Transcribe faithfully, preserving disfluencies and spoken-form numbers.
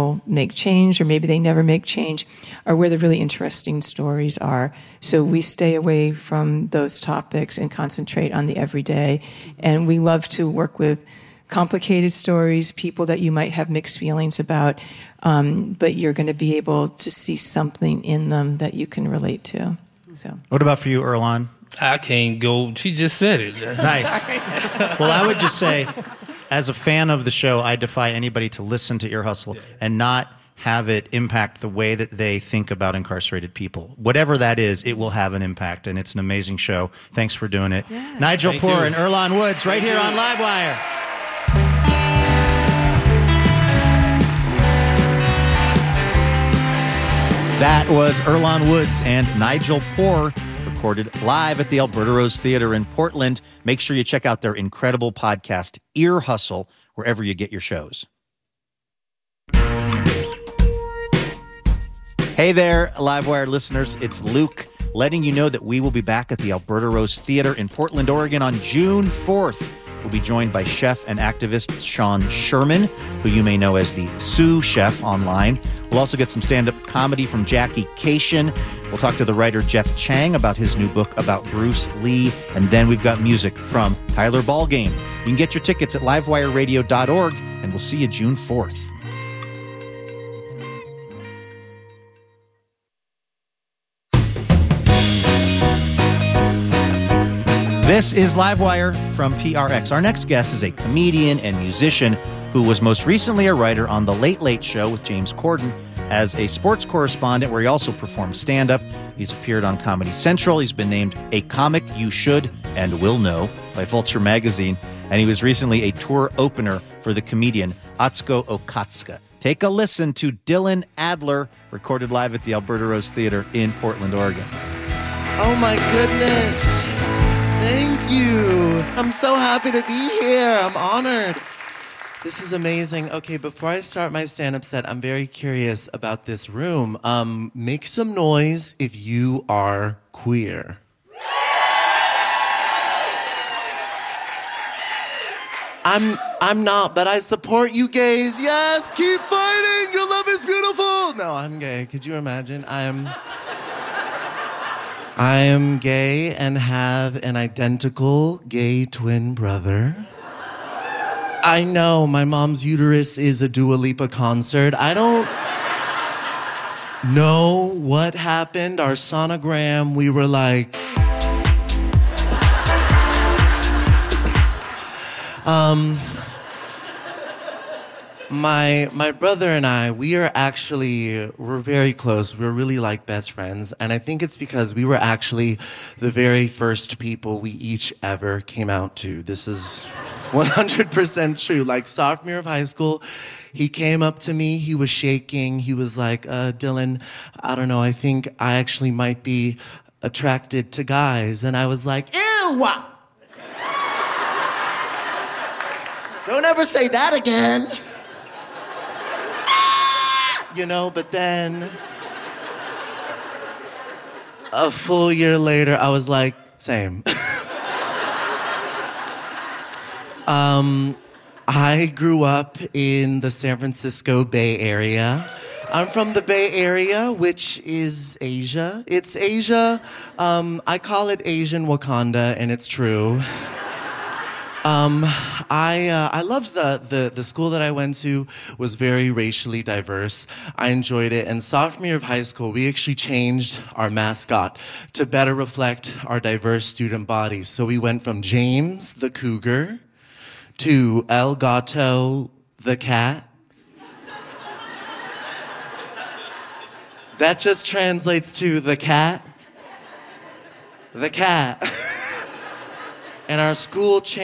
will make change, or maybe they never make change, are where the really interesting stories are. So we stay away from those topics and concentrate on the everyday. And we love to work with complicated stories, people that you might have mixed feelings about, um, but you're going to be able to see something in them that you can relate to. So, what about for you, Earlonne? I can't go. She just said it. Nice. Well, I would just say, as a fan of the show, I defy anybody to listen to Ear Hustle yeah. and not have it impact the way that they think about incarcerated people. Whatever that is, it will have an impact, and it's an amazing show. Thanks for doing it. Yeah. Nigel Thank Poor you. and Earlonne Woods right here on Livewire. That was Earlonne Woods and Nigel Poor, recorded live at the Alberta Rose Theatre in Portland. Make sure you check out their incredible podcast, Ear Hustle, wherever you get your shows. Hey there, Livewire listeners. It's Luke letting you know that we will be back at the Alberta Rose Theatre in Portland, Oregon on June fourth. We'll be joined by chef and activist Sean Sherman, who you may know as the Sous Chef online. We'll also get some stand-up comedy from Jackie Cation. We'll talk to the writer Jeff Chang about his new book about Bruce Lee. And then we've got music from Tyler Ballgame. You can get your tickets at livewire radio dot org, and we'll see you June fourth. This is Livewire from P R X. Our next guest is a comedian and musician who was most recently a writer on The Late Late Show with James Corden as a sports correspondent, where he also performed stand-up. He's appeared on Comedy Central. He's been named A Comic You Should and Will Know by Vulture Magazine. And he was recently a tour opener for the comedian Atsuko Okatsuka. Take a listen to Dylan Adler, recorded live at the Alberta Rose Theatre in Portland, Oregon. Oh my goodness. Thank you. I'm so happy to be here. I'm honored. This is amazing. Okay, before I start my stand-up set, I'm very curious about this room. Um, make some noise if you are queer. I'm I'm not, but I support you gays. Yes, keep fighting. Your love is beautiful. No, I'm gay. Could you imagine? I am I am gay and have an identical gay twin brother. I know my mom's uterus is a Dua Lipa concert. I don't know what happened. Our sonogram, we were like... Um, my my brother and I, we are actually, we're very close. We're really like best friends. And I think it's because we were actually the very first people we each ever came out to. This is one hundred percent true. Like sophomore of high school, he came up to me. He was shaking. He was like, uh, Dylan, I don't know. I think I actually might be attracted to guys. And I was like, ew! Don't ever say that again. You know, but then a full year later, I was like, same. um, I grew up in the San Francisco Bay Area. I'm from the Bay Area, which is Asia. It's Asia. Um, I call it Asian Wakanda, and it's true. Um, I uh, I loved the, the the school that I went to was very racially diverse. I enjoyed it. And sophomore year of high school, we actually changed our mascot to better reflect our diverse student body. So we went from James the cougar to El Gato the cat. That just translates to the cat. The cat. And our school changed.